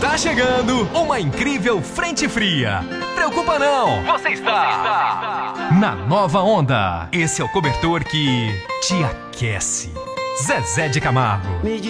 Tá chegando uma incrível frente fria. Preocupa não, você está na Nova Onda. Esse é o cobertor que te aquece. Zezé de Camargo.